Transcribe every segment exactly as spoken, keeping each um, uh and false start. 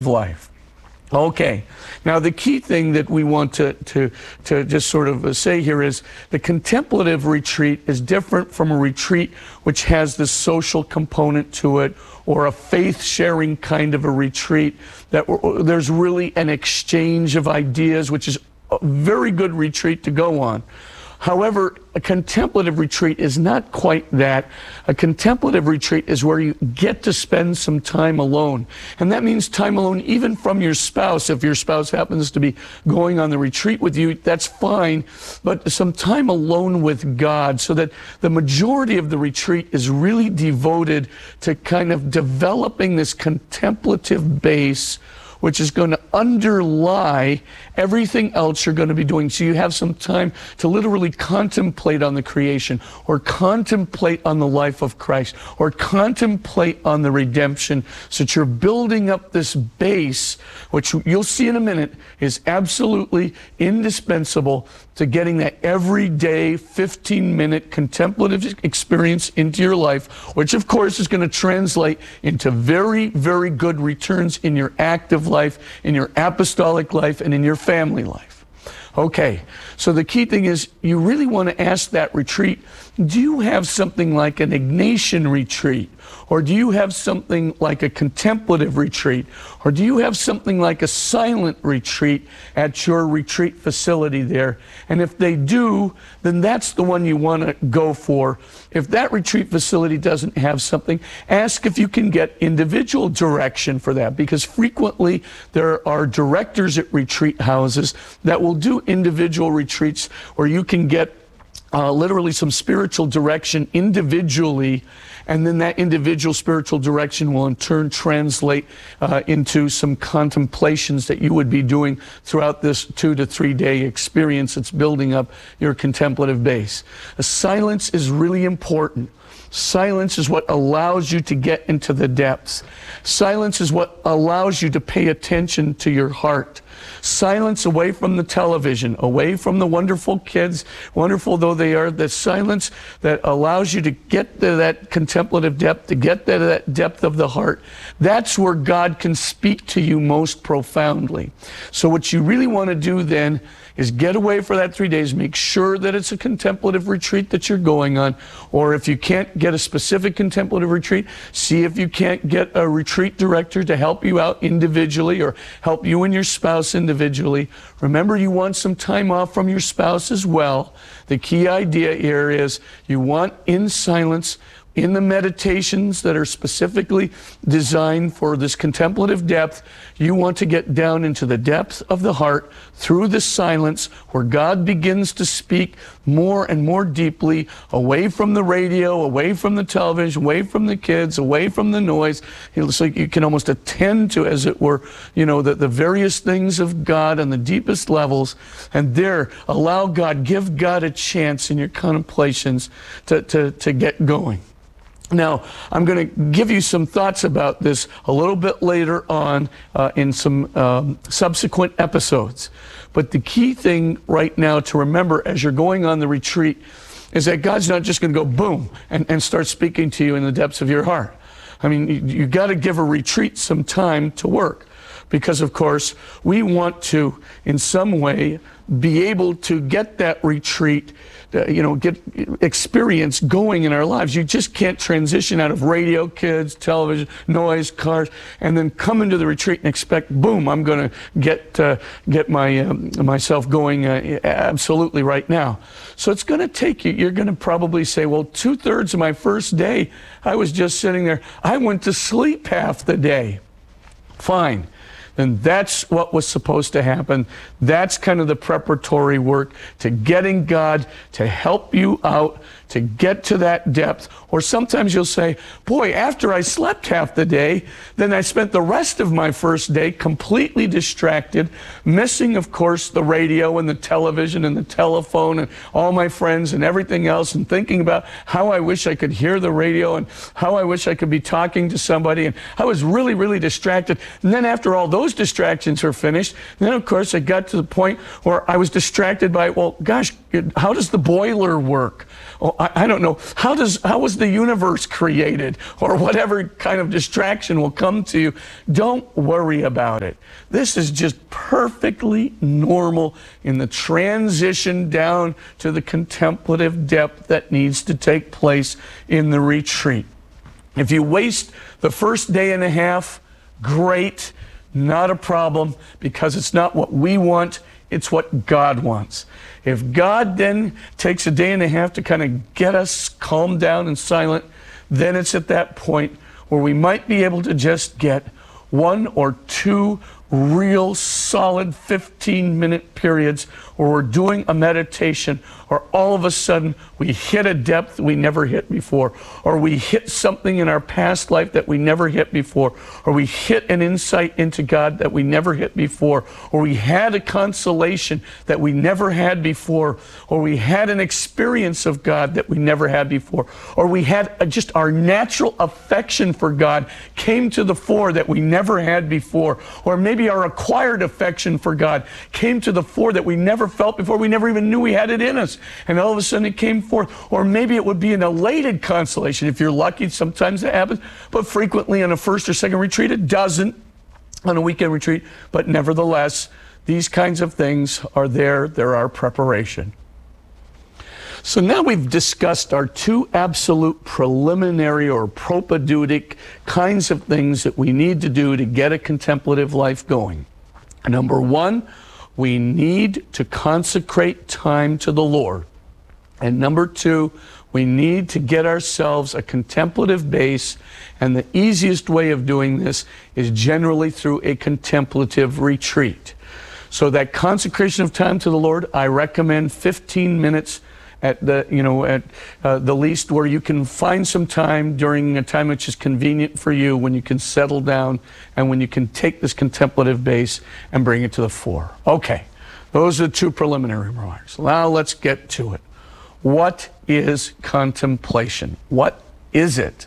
life. Okay, now the key thing that we want to, to, to just sort of say here is the contemplative retreat is different from a retreat which has this social component to it, or a faith-sharing kind of a retreat, that there's really an exchange of ideas, which is a very good retreat to go on. However, a contemplative retreat is not quite that. A contemplative retreat is where you get to spend some time alone. And that means time alone even from your spouse. If your spouse happens to be going on the retreat with you, that's fine. But some time alone with God, so that the majority of the retreat is really devoted to kind of developing this contemplative base, which is going to underlie everything else you're going to be doing. So you have some time to literally contemplate on the creation, or contemplate on the life of Christ, or contemplate on the redemption, so that you're building up this base, which you'll see in a minute is absolutely indispensable to getting that everyday fifteen minute contemplative experience into your life, which of course is going to translate into very, very good returns in your active life, in your apostolic life, and in your family life. Okay, so the key thing is you really want to ask that retreat, do you have something like an Ignatian retreat? Or do you have something like a contemplative retreat? Or do you have something like a silent retreat at your retreat facility there? And if they do, then that's the one you want to go for. If that retreat facility doesn't have something, ask if you can get individual direction for that, because frequently there are directors at retreat houses that will do individual retreats where you can get uh, literally some spiritual direction individually, and then that individual spiritual direction will in turn translate uh, into some contemplations that you would be doing throughout this two to three day experience that's building up your contemplative base. The silence is really important. Silence is what allows you to get into the depths. Silence is what allows you to pay attention to your heart. Silence away from the television, away from the wonderful kids, wonderful though they are, the silence that allows you to get to that contemplative depth, to get to that depth of the heart. That's where God can speak to you most profoundly. So what you really want to do then is get away for that three days. Make sure that it's a contemplative retreat that you're going on. Or if you can't get a specific contemplative retreat, see if you can't get a retreat director to help you out individually, or help you and your spouse individually. Remember, you want some time off from your spouse as well. The key idea here is you want in silence, in the meditations that are specifically designed for this contemplative depth, you want to get down into the depth of the heart through the silence, where God begins to speak more and more deeply, away from the radio, away from the television, away from the kids, away from the noise. It's like you can almost attend to, as it were, you know, the, the various things of God on the deepest levels, and there allow God, give God a chance in your contemplations to, to, to get going. Now, I'm going to give you some thoughts about this a little bit later on uh, in some um, subsequent episodes. But the key thing right now to remember as you're going on the retreat is that God's not just going to go boom and, and start speaking to you in the depths of your heart. I mean, you, you got to give a retreat some time to work, because, of course, we want to, in some way, be able to get that retreat, uh, you know, get experience going in our lives. You just can't transition out of radio, kids, television, noise, cars, and then come into the retreat and expect, boom, I'm going to get uh, get my um, myself going uh, absolutely right now. So it's going to take you, you're going to probably say, well, two-thirds of my first day, I was just sitting there. I went to sleep half the day. Fine. Then that's what was supposed to happen. That's kind of the preparatory work to getting God to help you out, to get to that depth. Or sometimes you'll say, boy, after I slept half the day, then I spent the rest of my first day completely distracted, missing, of course, the radio and the television and the telephone and all my friends and everything else, and thinking about how I wish I could hear the radio and how I wish I could be talking to somebody. And I was really, really distracted. And then after all those those distractions are finished, then of course I got to the point where I was distracted by, well, gosh, how does the boiler work? Oh, I, I don't know. How does how was the universe created? Or whatever kind of distraction will come to you. Don't worry about it. This is just perfectly normal in the transition down to the contemplative depth that needs to take place in the retreat. If you waste the first day and a half, great, not a problem, because it's not what we want, it's what God wants. If God then takes a day and a half to kind of get us calmed down and silent, then it's at that point where we might be able to just get one or two real solid fifteen minute periods where we're doing a meditation, or all of a sudden we hit a depth we never hit before, or we hit something in our past life that we never hit before, or we hit an insight into God that we never hit before, or we had a consolation that we never had before, or we had an experience of God that we never had before, or we had a, just our natural affection for God came to the fore that we never had before, or maybe our acquired affection for God came to the fore that we never felt before. We never even knew we had it in us, and all of a sudden it came forth. Or maybe it would be an elated consolation. If you're lucky, sometimes that happens, but frequently on a first or second retreat it doesn't, on a weekend retreat. But nevertheless, these kinds of things are there. They're our preparation. So now we've discussed our two absolute preliminary or propedeutic kinds of things that we need to do to get a contemplative life going. Number one, we need to consecrate time to the Lord. And number two, we need to get ourselves a contemplative base, and the easiest way of doing this is generally through a contemplative retreat. So that consecration of time to the Lord, I recommend fifteen minutes at the, you know, at uh, the least, where you can find some time during a time which is convenient for you, when you can settle down and when you can take this contemplative base and bring it to the fore. Okay, those are the two preliminary remarks. Now let's get to it. What is contemplation? What is it?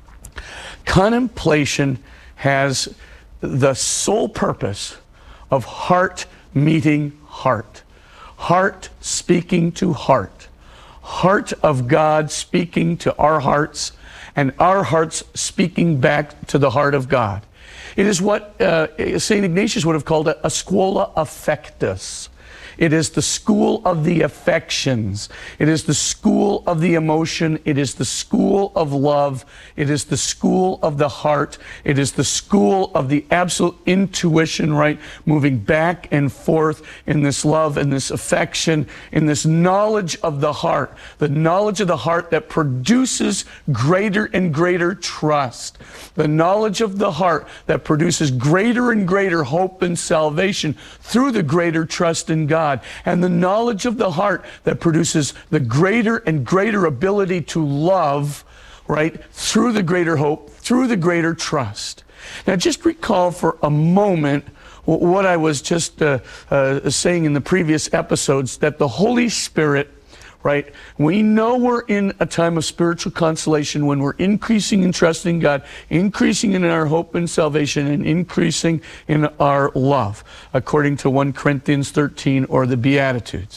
Contemplation has the sole purpose of heart meeting heart, heart speaking to heart, heart of God speaking to our hearts, and our hearts speaking back to the heart of God. It is what uh, Saint Ignatius would have called a, a scuola affectus. It is the school of the affections. It is the school of the emotion. It is the school of love. It is the school of the heart. It is the school of the absolute intuition, right? Moving back and forth in this love and this affection, in this knowledge of the heart, the knowledge of the heart that produces greater and greater trust, the knowledge of the heart that produces greater and greater hope and salvation through the greater trust in God. And the knowledge of the heart that produces the greater and greater ability to love, right, through the greater hope, through the greater trust. Now just recall for a moment what I was just uh, uh, saying in the previous episodes, that the Holy Spirit, right, we know we're in a time of spiritual consolation when we're increasing in trusting God, increasing in our hope and salvation, and increasing in our love, according to First Corinthians thirteen or the Beatitudes.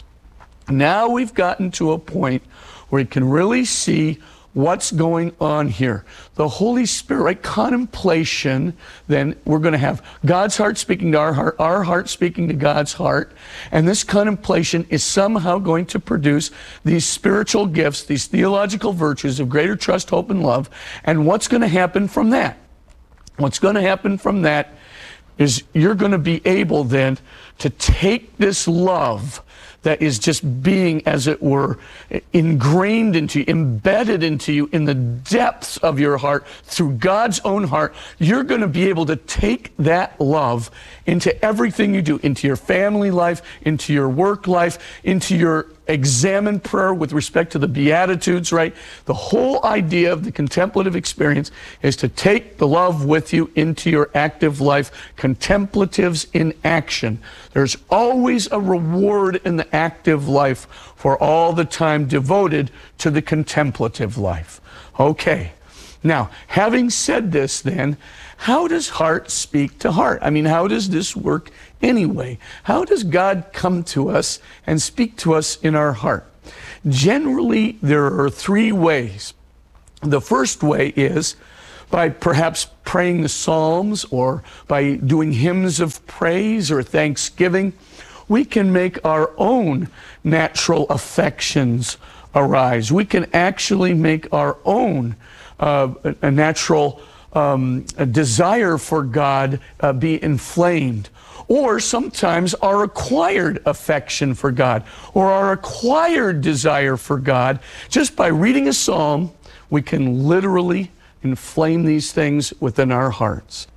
Now we've gotten to a point where you can really see what's going on here. The Holy Spirit, right? Contemplation, then we're going to have God's heart speaking to our heart, our heart speaking to God's heart, and this contemplation is somehow going to produce these spiritual gifts, these theological virtues of greater trust, hope, and love. And what's going to happen from that? What's going to happen from that is you're going to be able then to take this love that is just being, as it were, ingrained into you, embedded into you in the depths of your heart through God's own heart. You're going to be able to take that love into everything you do, into your family life, into your work life, into your examined prayer with respect to the Beatitudes, right? The whole idea of the contemplative experience is to take the love with you into your active life. Contemplatives in action. There's always a reward in the active life for all the time devoted to the contemplative life. Okay. Now, having said this then, how does heart speak to heart? I mean, how does this work anyway? How does God come to us and speak to us in our heart? Generally, there are three ways. The first way is by perhaps praying the Psalms or by doing hymns of praise or thanksgiving. We can make our own natural affections arise. We can actually make our own uh, a natural um, a desire for God uh, be inflamed. Or sometimes our acquired affection for God or our acquired desire for God, just by reading a psalm, we can literally inflame these things within our hearts.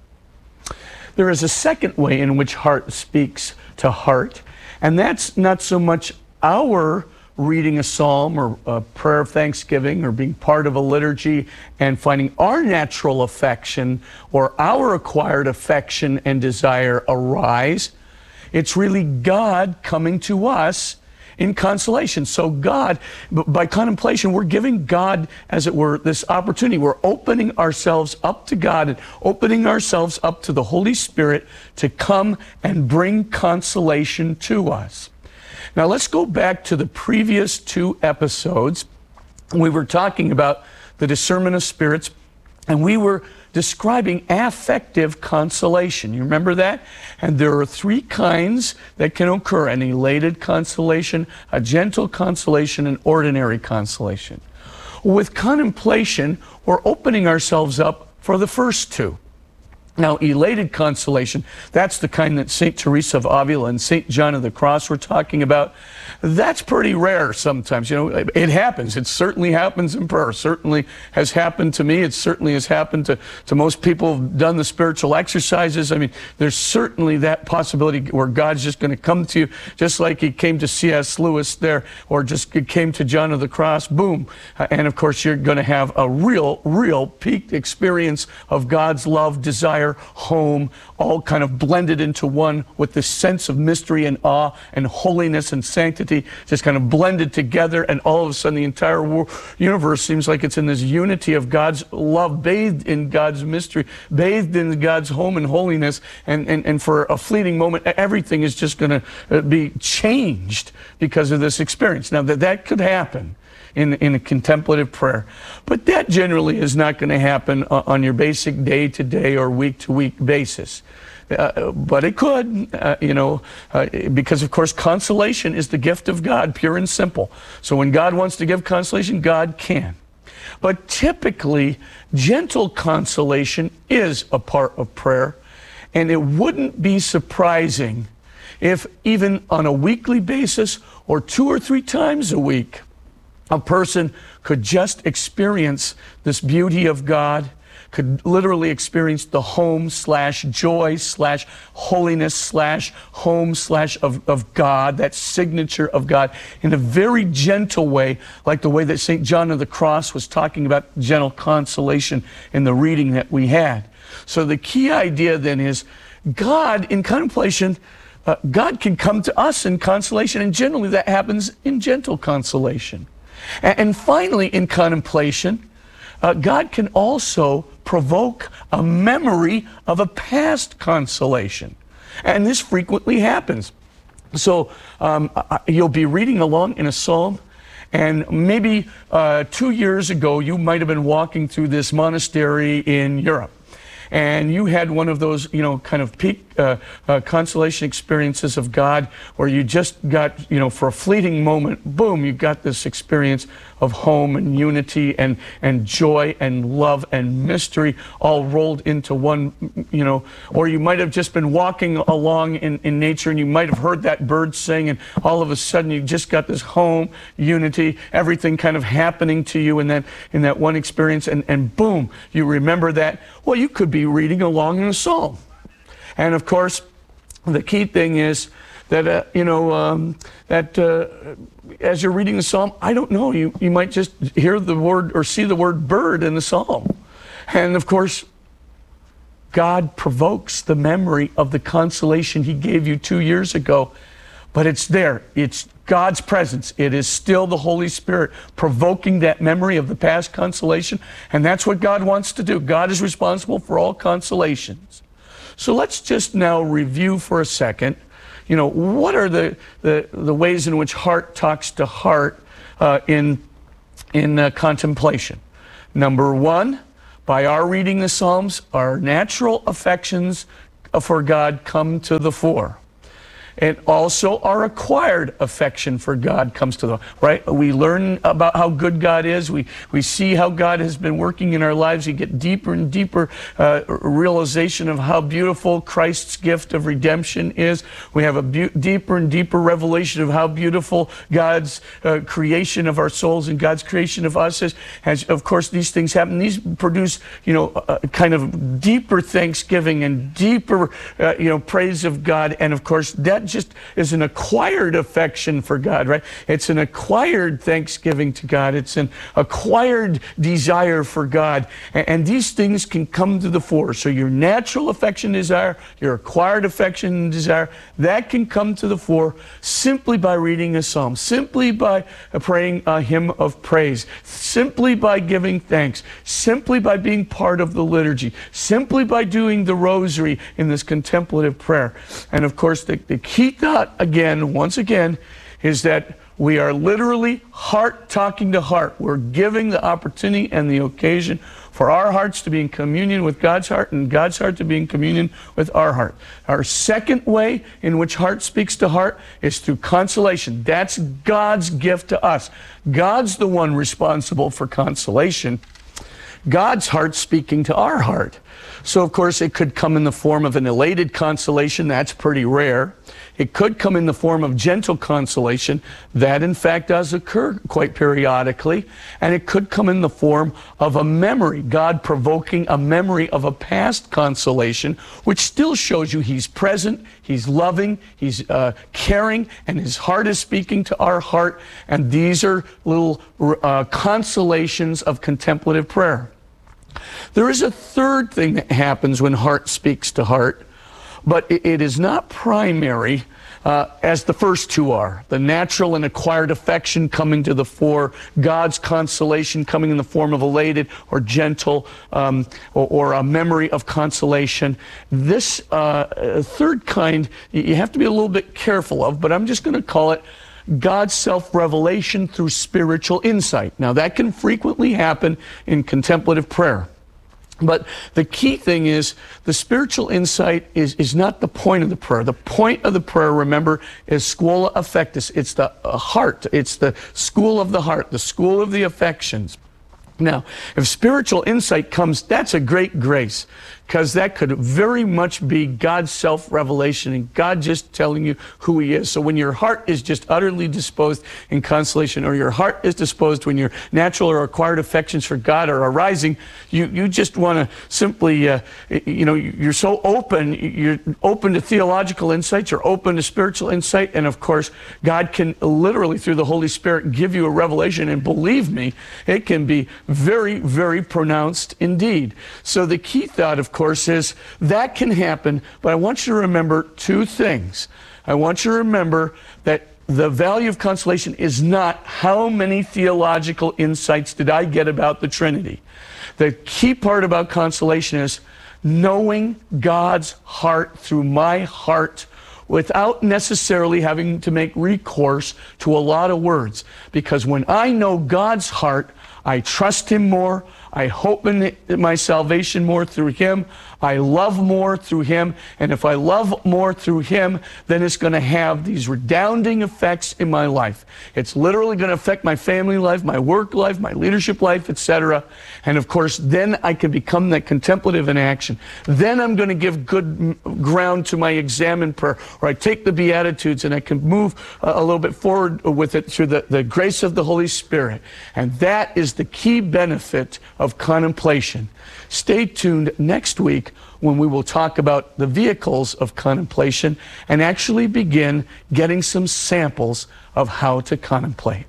There is a second way in which heart speaks to heart, and that's not so much our reading a psalm or a prayer of thanksgiving or being part of a liturgy and finding our natural affection or our acquired affection and desire arise. It's really God coming to us in consolation. So God, by contemplation, we're giving God, as it were, this opportunity. We're opening ourselves up to God and opening ourselves up to the Holy Spirit to come and bring consolation to us. Now let's go back to the previous two episodes. We were talking about the discernment of spirits, and we were describing affective consolation. You remember that? And there are three kinds that can occur: an elated consolation, a gentle consolation, and ordinary consolation. With contemplation, we're opening ourselves up for the first two. Now, elated consolation, that's the kind that Saint Teresa of Avila and Saint John of the Cross were talking about. That's pretty rare sometimes. You know, it happens. It certainly happens in prayer. It certainly has happened to me. It certainly has happened to, to most people who've done the spiritual exercises. I mean, there's certainly that possibility where God's just going to come to you, just like he came to C S Lewis there, or just came to John of the Cross, boom. Uh, and of course, you're going to have a real, real peaked experience of God's love, desire, home, all kind of blended into one with this sense of mystery and awe and holiness and sanctity, just kind of blended together, and all of a sudden the entire world, universe seems like it's in this unity of God's love, bathed in God's mystery, bathed in God's home and holiness, and, and, and for a fleeting moment, everything is just going to be changed because of this experience. Now, that, that could happen in, in a contemplative prayer. But that generally is not going to happen on your basic day-to-day or week-to-week basis. Uh, but it could, uh, you know, uh, because of course consolation is the gift of God, pure and simple. So when God wants to give consolation, God can. But typically, gentle consolation is a part of prayer, and it wouldn't be surprising if even on a weekly basis or two or three times a week, a person could just experience this beauty of God, could literally experience the home slash joy slash holiness slash home slash of, of God, that signature of God, in a very gentle way, like the way that Saint John of the Cross was talking about gentle consolation in the reading that we had. So the key idea then is God in contemplation, uh, God can come to us in consolation, and generally that happens in gentle consolation. And, and finally, in contemplation, uh, God can also provoke a memory of a past consolation. And this frequently happens. So um, you'll be reading along in a psalm, and maybe uh, two years ago you might have been walking through this monastery in Europe, and you had one of those, you know, kind of peak uh, uh, consolation experiences of God, where you just got, you know, for a fleeting moment, boom, you got this experience of home and unity and, and joy and love and mystery all rolled into one, you know. Or you might have just been walking along in, in nature, and you might have heard that bird sing, and all of a sudden you just got this home, unity, everything kind of happening to you in that, in that one experience, and, and boom, you remember that. Well, you could be reading along in a psalm. And of course, the key thing is that, uh, you know, um, that uh, as you're reading the psalm, I don't know, you, you might just hear the word or see the word bird in the psalm. And of course, God provokes the memory of the consolation he gave you two years ago, but it's there. It's God's presence. It is still the Holy Spirit provoking that memory of the past consolation, and that's what God wants to do. God is responsible for all consolations. So let's just now review for a second, you know, what are the, the, the ways in which heart talks to heart uh, in, in uh, contemplation. Number one, by our reading the Psalms, our natural affections for God come to the fore. And also our acquired affection for God comes to the, right? We learn about how good God is. We, we see how God has been working in our lives. We get deeper and deeper uh, realization of how beautiful Christ's gift of redemption is. We have a deeper and deeper revelation of how beautiful God's uh, creation of our souls and God's creation of us is. As, of course, these things happen. These produce, you know, a kind of deeper thanksgiving and deeper, uh, you know, praise of God. And of course, that just is an acquired affection for God, right? It's an acquired thanksgiving to God. It's an acquired desire for God. And, and these things can come to the fore. So your natural affection and desire, your acquired affection and desire, that can come to the fore simply by reading a psalm, simply by praying a hymn of praise, simply by giving thanks, simply by being part of the liturgy, simply by doing the rosary in this contemplative prayer. And of course, the, the key thought, again, once again, is that we are literally heart talking to heart. We're giving the opportunity and the occasion for our hearts to be in communion with God's heart and God's heart to be in communion with our heart. Our second way in which heart speaks to heart is through consolation. That's God's gift to us. God's the one responsible for consolation. God's heart speaking to our heart. So, of course, it could come in the form of an elated consolation. That's pretty rare. It could come in the form of gentle consolation. That, in fact, does occur quite periodically. And it could come in the form of a memory, God provoking a memory of a past consolation, which still shows you He's present, He's loving, He's uh, caring, and His heart is speaking to our heart. And these are little uh, consolations of contemplative prayer. There is a third thing that happens when heart speaks to heart, but it is not primary uh, as the first two are. The natural and acquired affection coming to the fore, God's consolation coming in the form of elated or gentle um, or, or a memory of consolation. This uh, third kind, you have to be a little bit careful of, but I'm just going to call it God's self-revelation through spiritual insight. Now, that can frequently happen in contemplative prayer. But the key thing is the spiritual insight is, is not the point of the prayer. The point of the prayer, remember, is schola affectus. It's the uh, heart. It's the school of the heart, the school of the affections. Now, if spiritual insight comes, that's a great grace, because that could very much be God's self-revelation and God just telling you who He is. So when your heart is just utterly disposed in consolation, or your heart is disposed when your natural or acquired affections for God are arising, you, you just want to simply, uh, you know, you're so open, you're open to theological insights, you're open to spiritual insight, and of course, God can literally, through the Holy Spirit, give you a revelation, and believe me, it can be very, very pronounced indeed. So the key thought, of course, is that can happen, but I want you to remember two things. I want you to remember that the value of consolation is not how many theological insights did I get about the Trinity. The key part about consolation is knowing God's heart through my heart without necessarily having to make recourse to a lot of words. Because when I know God's heart, I trust Him more, I hope in my salvation more through Him, I love more through Him, and if I love more through Him, then it's going to have these redounding effects in my life. It's literally going to affect my family life, my work life, my leadership life, et cetera. And of course, then I can become that contemplative in action. Then I'm going to give good ground to my examen prayer, or I take the Beatitudes and I can move a little bit forward with it through the, the grace of the Holy Spirit. And that is the key benefit of contemplation. Stay tuned next week when we will talk about the vehicles of contemplation and actually begin getting some samples of how to contemplate.